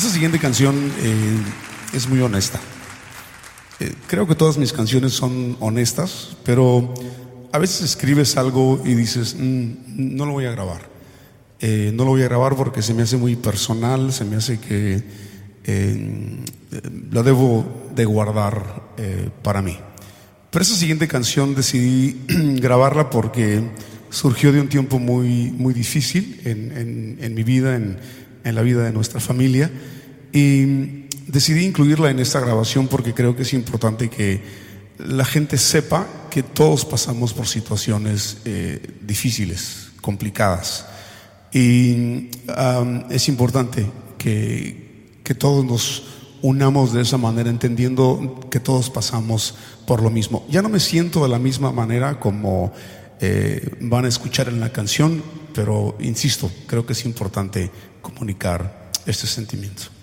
Esta siguiente canción es muy honesta. Creo que todas mis canciones son honestas, pero a veces escribes algo y dices, no lo voy a grabar. No lo voy a grabar porque se me hace muy personal, se me hace que lo debo de guardar para mí. Pero esa siguiente canción decidí grabarla porque surgió de un tiempo muy difícil en mi vida, en la vida de nuestra familia, y decidí incluirla en esta grabación porque creo que es importante que la gente sepa que todos pasamos por situaciones difíciles, complicadas, y es importante que todos nos unamos de esa manera, entendiendo que todos pasamos por lo mismo. Ya no me siento de la misma manera como van a escuchar en la canción, pero insisto, creo que es importante comunicar este sentimiento.